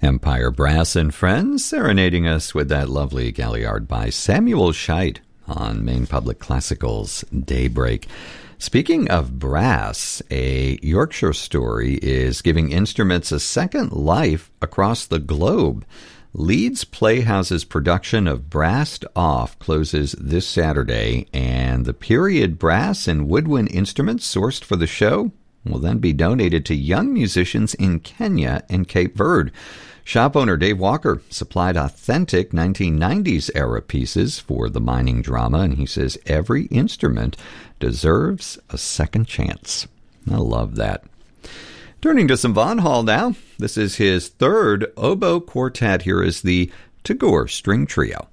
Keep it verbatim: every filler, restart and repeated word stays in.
Empire Brass and Friends serenading us with that lovely Galliard by Samuel Scheidt on Maine Public Classical's Daybreak. Speaking of brass, a Yorkshire story is giving instruments a second life across the globe. Leeds Playhouse's production of Brassed Off closes this Saturday, and the period brass and woodwind instruments sourced for the show will then be donated to young musicians in Kenya and Cape Verde. Shop owner Dave Walker supplied authentic nineteen nineties era pieces for the mining drama, and he says every instrument deserves a second chance. I love that. Turning to some Von Hall now. This is his third oboe quartet. Here is the Tagore String Trio.